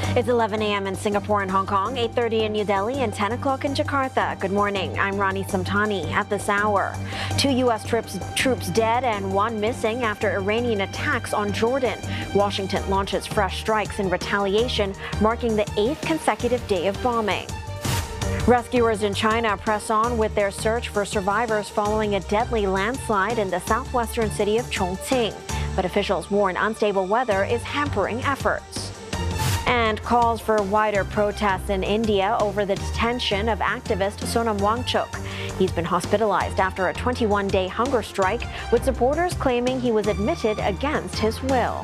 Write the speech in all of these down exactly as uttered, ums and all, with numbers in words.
It's eleven a m in Singapore and Hong Kong, eight thirty in New Delhi, and ten o'clock in Jakarta. Good morning. I'm Rani Samtani. At this hour, two U S troops, troops dead and one missing after Iranian attacks on Jordan. Washington launches fresh strikes in retaliation, marking the eighth consecutive day of bombing. Rescuers in China press on with their search for survivors following a deadly landslide in the southwestern city of Chongqing. But officials warn unstable weather is hampering efforts. And calls for wider protests in India over the detention of activist Sonam Wangchuk. He's been hospitalized after a twenty-one day hunger strike, with supporters claiming he was admitted against his will.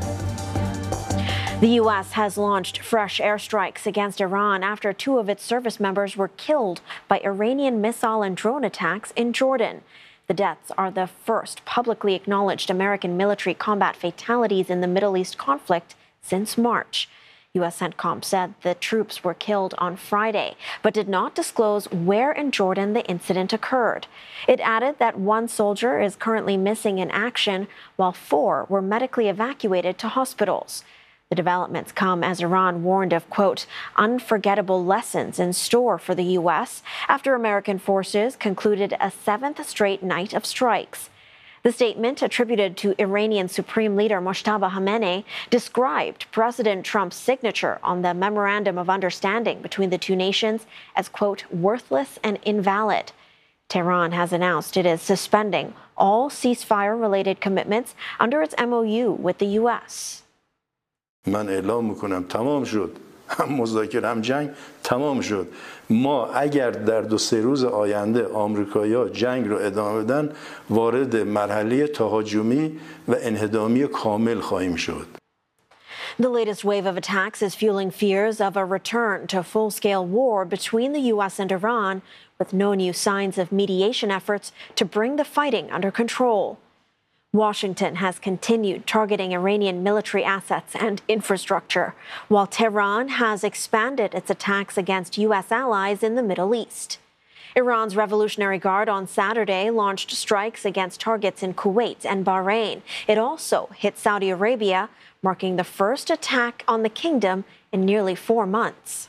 The U S has launched fresh airstrikes against Iran after two of its service members were killed by Iranian missile and drone attacks in Jordan. The deaths are the first publicly acknowledged American military combat fatalities in the Middle East conflict since March. U S CENTCOM said the troops were killed on Friday, but did not disclose where in Jordan the incident occurred. It added that one soldier is currently missing in action, while four were medically evacuated to hospitals. The developments come as Iran warned of, quote, unforgettable lessons in store for the U S after American forces concluded a seventh straight night of strikes. The statement, attributed to Iranian Supreme Leader Mojtaba Khamenei, described President Trump's signature on the Memorandum of Understanding between the two nations as, quote, worthless and invalid. Tehran has announced it is suspending all ceasefire-related commitments under its M O U with the U S. من اعلام میکنم تمام شد، هم مذاکره هم جنگ تمام شد. ما اگر در دو سه روز آینده آمریکایی‌ها جنگ رو ادامه بدن، وارد مرحله تهاجمی و انهدامی کامل خواهیم شد. The latest wave of attacks is fueling fears of a return to full-scale war between the U S and Iran, with no new signs of mediation efforts to bring the fighting under control. Washington has continued targeting Iranian military assets and infrastructure, while Tehran has expanded its attacks against U S allies in the Middle East. Iran's Revolutionary Guard on Saturday launched strikes against targets in Kuwait and Bahrain. It also hit Saudi Arabia, marking the first attack on the kingdom in nearly four months.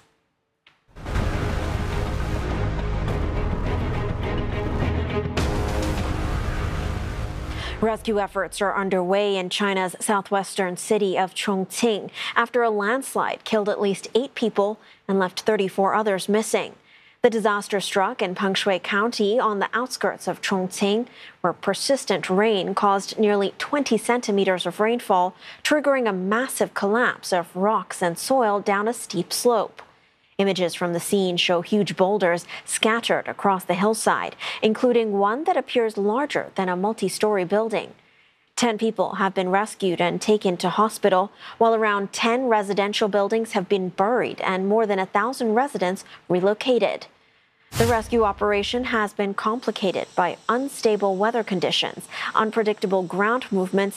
Rescue efforts are underway in China's southwestern city of Chongqing after a landslide killed at least eight people and left thirty-four others missing. The disaster struck in Pengshui County on the outskirts of Chongqing, where persistent rain caused nearly twenty centimeters of rainfall, triggering a massive collapse of rocks and soil down a steep slope. Images from the scene show huge boulders scattered across the hillside, including one that appears larger than a multi-story building. Ten people have been rescued and taken to hospital, while around ten residential buildings have been buried and more than a thousand residents relocated. The rescue operation has been complicated by unstable weather conditions, unpredictable ground movements,